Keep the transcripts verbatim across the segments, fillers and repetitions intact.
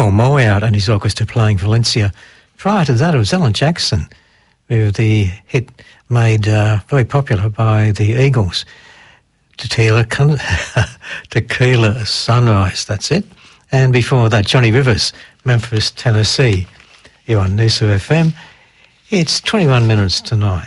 Noel Mowout and his orchestra playing Valencia. Prior to that, it was Alan Jackson, with the hit made uh, very popular by the Eagles, Tequila, Tequila Sunrise, that's it. And before that, Johnny Rivers, Memphis, Tennessee. Here on Noosa F M. It's twenty-one minutes to nine.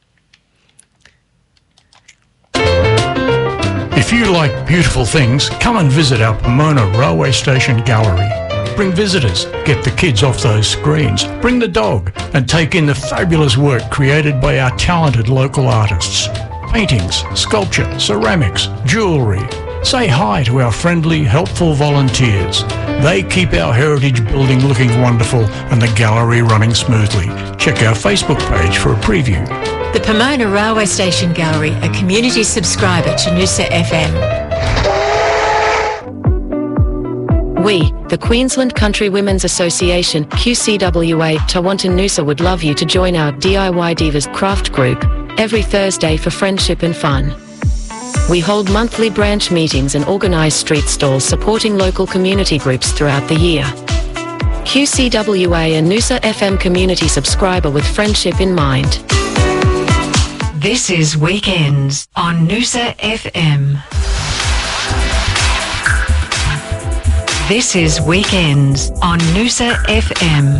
If you like beautiful things, come and visit our Pomona Railway Station Gallery. Bring visitors, get the kids off those screens, bring the dog, and take in the fabulous work created by our talented local artists. Paintings, sculpture, ceramics, jewellery. Say hi to our friendly, helpful volunteers. They keep our heritage building looking wonderful and the gallery running smoothly. Check our Facebook page for a preview. The Pomona Railway Station Gallery, a community subscriber to Noosa F M. We, the Queensland Country Women's Association, Q C W A, Tawantin Noosa would love you to join our D I Y Divas craft group every Thursday for friendship and fun. We hold monthly branch meetings and organise street stalls supporting local community groups throughout the year. Q C W A and Noosa F M community subscriber with friendship in mind. This is Weekends on Noosa F M. This is Weekends on Noosa F M.